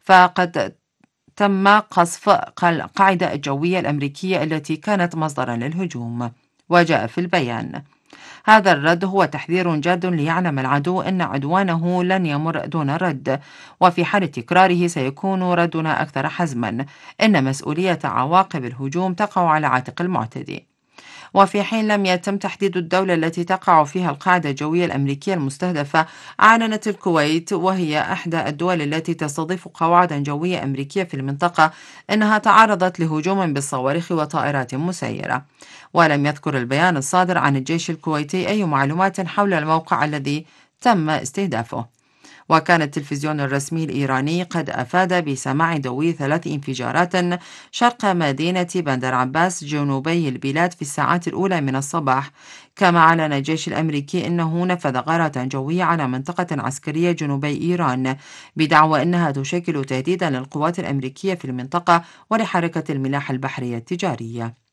فقد تم قصف القاعدة الجوية الأمريكية التي كانت مصدرا للهجوم. وجاء في البيان: هذا الرد هو تحذير جاد ليعلم العدو أن عدوانه لن يمر دون رد، وفي حال تكراره سيكون ردنا أكثر حزما. إن مسؤولية عواقب الهجوم تقع على عاتق المعتدي. وفي حين لم يتم تحديد الدولة التي تقع فيها القاعدة الجوية الأمريكية المستهدفة، أعلنت الكويت، وهي إحدى الدول التي تستضيف قواعد جوية أمريكية في المنطقة، أنها تعرضت لهجوم بالصواريخ وطائرات مسيرة. ولم يذكر البيان الصادر عن الجيش الكويتي أي معلومات حول الموقع الذي تم استهدافه. وكان التلفزيون الرسمي الإيراني قد أفاد بسماع دوي 3 انفجارات شرق مدينة بندر عباس جنوبي البلاد في الساعات الأولى من الصباح. كما أعلن الجيش الأمريكي أنه نفذ غارة جوية على منطقة عسكرية جنوبي إيران، بدعوى أنها تشكل تهديدا للقوات الأمريكية في المنطقة ولحركة الملاحة البحرية التجارية.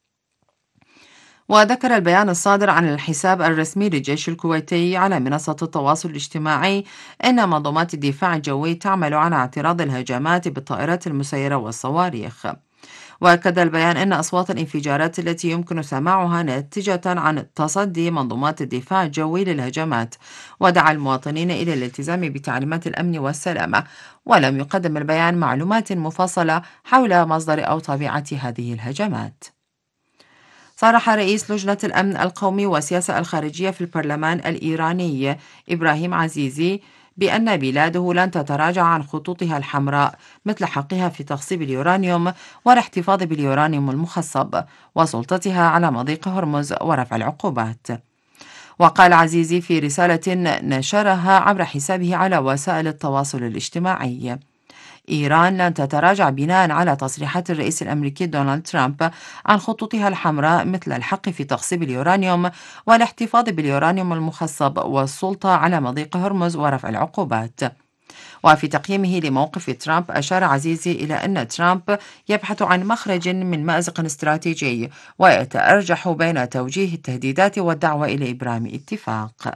وذكر البيان الصادر عن الحساب الرسمي للجيش الكويتي على منصة التواصل الاجتماعي أن منظومات الدفاع الجوي تعمل على اعتراض الهجمات بالطائرات المسيرة والصواريخ. وأكد البيان أن أصوات الانفجارات التي يمكن سماعها ناتجة عن تصدي منظومات الدفاع الجوي للهجمات، ودعا المواطنين إلى الالتزام بتعليمات الأمن والسلامة. ولم يقدم البيان معلومات مفصلة حول مصدر أو طبيعة هذه الهجمات. صرح رئيس لجنة الأمن القومي والسياسة الخارجية في البرلمان الإيراني إبراهيم عزيزي بأن بلاده لن تتراجع عن خطوطها الحمراء، مثل حقها في تخصيب اليورانيوم والاحتفاظ باليورانيوم المخصب وسلطتها على مضيق هرمز ورفع العقوبات. وقال عزيزي في رسالة نشرها عبر حسابه على وسائل التواصل الاجتماعي: إيران لن تتراجع بناء على تصريحات الرئيس الأمريكي دونالد ترامب عن خطوطها الحمراء، مثل الحق في تخصيب اليورانيوم والاحتفاظ باليورانيوم المخصب والسلطة على مضيق هرمز ورفع العقوبات. وفي تقييمه لموقف ترامب، أشار عزيزي إلى أن ترامب يبحث عن مخرج من مأزق استراتيجي، ويتأرجح بين توجيه التهديدات والدعوة إلى إبرام اتفاق.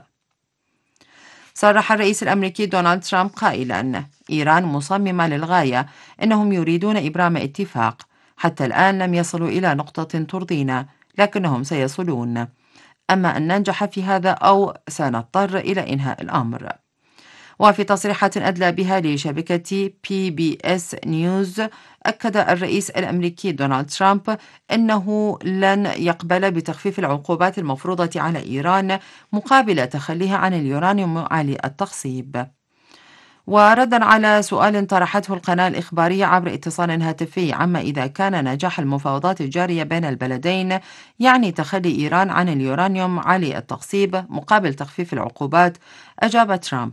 صرح الرئيس الأمريكي دونالد ترامب قائلا: إيران مصممة للغاية، إنهم يريدون إبرام اتفاق. حتى الآن لم يصلوا إلى نقطة ترضينا، لكنهم سيصلون. أما أن ننجح في هذا أو سنضطر إلى إنهاء الأمر. وفي تصريحات أدلى بها لشبكة PBS نيوز، أكد الرئيس الأمريكي دونالد ترامب أنه لن يقبل بتخفيف العقوبات المفروضة على إيران مقابل تخليها عن اليورانيوم عالي التخصيب. وردا على سؤال طرحته القناة الإخبارية عبر اتصال هاتفي عما إذا كان نجاح المفاوضات الجارية بين البلدين يعني تخلي إيران عن اليورانيوم عالي التخصيب مقابل تخفيف العقوبات، أجاب ترامب: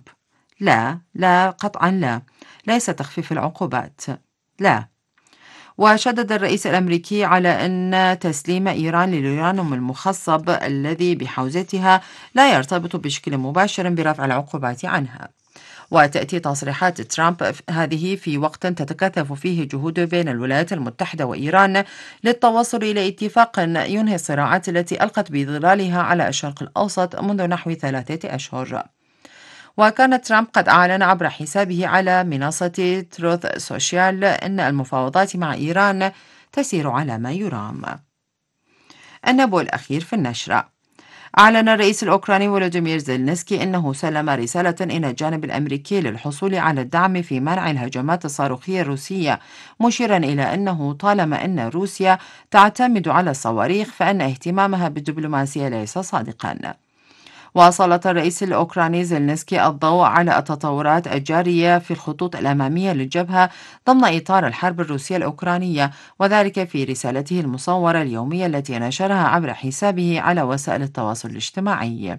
لا قطعا لا، ليس تخفيف العقوبات، لا. وشدد الرئيس الأمريكي على أن تسليم إيران لليورانيوم المخصب الذي بحوزتها لا يرتبط بشكل مباشر برفع العقوبات عنها. وتأتي تصريحات ترامب هذه في وقت تتكثف فيه جهود بين الولايات المتحدة وإيران للتوصل إلى اتفاق ينهي الصراعات التي ألقت بظلالها على الشرق الأوسط منذ نحو 3 أشهر. وكان ترامب قد أعلن عبر حسابه على منصة تروث سوشيال أن المفاوضات مع إيران تسير على ما يرام. النبو الأخير في النشرة: أعلن الرئيس الأوكراني فولوديمير زيلينسكي أنه سلم رسالة إلى الجانب الأمريكي للحصول على الدعم في منع الهجمات الصاروخية الروسية، مشيرا إلى أنه طالما أن روسيا تعتمد على الصواريخ فإن اهتمامها بالدبلوماسية ليس صادقا. وسلط الرئيس الأوكراني زيلينسكي الضوء على التطورات الجارية في الخطوط الأمامية للجبهة ضمن إطار الحرب الروسية الأوكرانية، وذلك في رسالته المصورة اليومية التي نشرها عبر حسابه على وسائل التواصل الاجتماعي.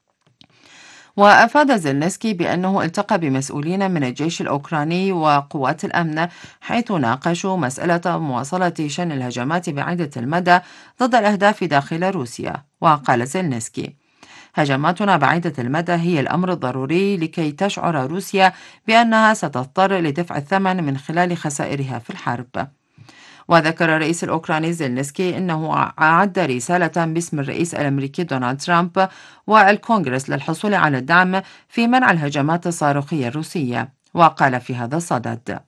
وأفاد زيلينسكي بأنه التقى بمسؤولين من الجيش الأوكراني وقوات الأمن، حيث ناقشوا مسألة مواصلة شن الهجمات بعيدة المدى ضد الأهداف داخل روسيا. وقال زيلينسكي: هجماتنا بعيدة المدى هي الأمر الضروري لكي تشعر روسيا بأنها ستضطر لدفع الثمن من خلال خسائرها في الحرب. وذكر الرئيس الأوكراني زيلينسكي أنه أعد رسالة باسم الرئيس الأمريكي دونالد ترامب والكونغرس للحصول على الدعم في منع الهجمات الصاروخية الروسية. وقال في هذا الصدد: